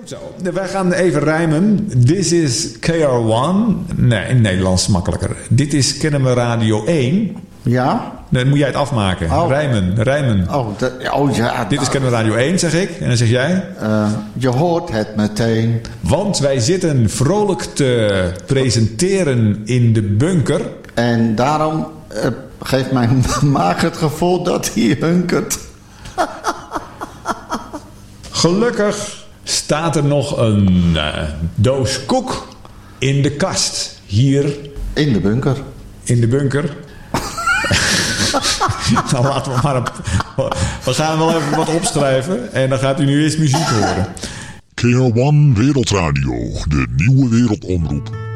Goed zo. Wij gaan even rijmen. This is KR1. Nee, in Nederlands makkelijker. Dit is Kennen we Radio 1. Ja? Dan moet jij het afmaken. Oh. Rijmen. Oh ja. Dit is Kennen we Radio 1, zeg ik. En dan zeg jij? Je hoort het meteen. Want wij zitten vrolijk te presenteren in de bunker. En daarom geeft mijn maag het gevoel dat hij hunkert. Gelukkig staat er nog een doos koek in de kast. Hier. In de bunker. In de bunker. Nou, laten we maar we gaan wel even wat opschrijven. En dan gaat u nu eerst muziek horen. KR1 Wereldradio, de nieuwe wereldomroep.